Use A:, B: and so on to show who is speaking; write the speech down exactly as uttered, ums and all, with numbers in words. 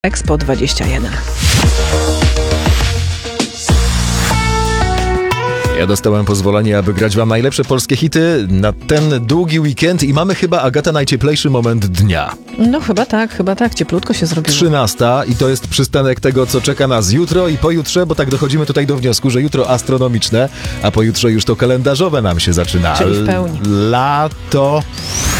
A: Expo dwadzieścia jeden.
B: Ja dostałem pozwolenie, aby grać wam najlepsze polskie hity na ten długi weekend i mamy chyba, Agata, najcieplejszy moment dnia.
A: No chyba tak, chyba tak. Cieplutko się zrobiło.
B: trzynasta i to jest przystanek tego, co czeka nas jutro i pojutrze, bo tak dochodzimy tutaj do wniosku, że jutro astronomiczne, a pojutrze już to kalendarzowe nam się zaczyna.
A: Czyli w pełni.
B: Lato...